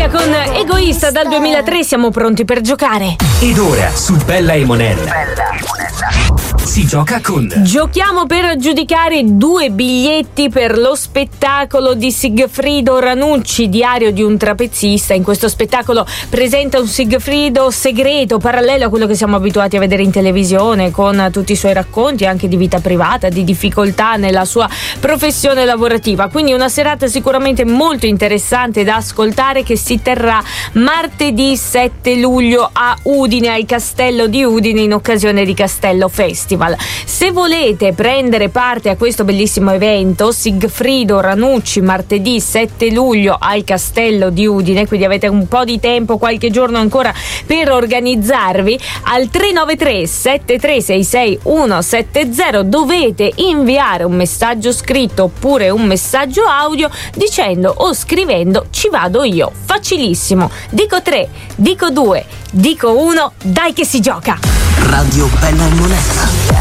Alessia con Egoista dal 2003, siamo pronti per giocare. Ed ora su Bella e Monella si gioca con... Giochiamo per giudicare 2 biglietti per lo spettacolo di Sigfrido Ranucci, Diario di un trapezista. In questo spettacolo presenta un Sigfrido segreto, parallelo a quello che siamo abituati a vedere in televisione, con tutti i suoi racconti anche di vita privata, di difficoltà nella sua professione lavorativa. Quindi una serata sicuramente molto interessante da ascoltare, che si terrà martedì 7 luglio a Udine, al Castello di Udine, in occasione di Castello Festival. Se volete prendere parte a questo bellissimo evento, Sigfrido Ranucci, martedì 7 luglio al Castello di Udine, quindi avete un po' di tempo, qualche giorno ancora per organizzarvi, al 393 7366 170 dovete inviare un messaggio scritto oppure un messaggio audio dicendo o scrivendo "ci vado io". Facilissimo, dico 3, dico 2, dico 1, dai che si gioca. Radio Bella e Monella.